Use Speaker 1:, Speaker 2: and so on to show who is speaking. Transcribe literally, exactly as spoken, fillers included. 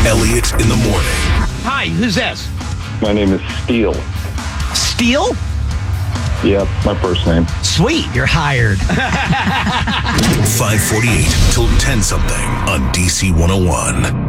Speaker 1: Elliot in the morning.
Speaker 2: Hi, who's this?
Speaker 3: My name is Steele.
Speaker 2: Steele?
Speaker 3: Yep, my first name.
Speaker 2: Sweet, you're hired.
Speaker 1: five forty-eight till ten something on D C one oh one.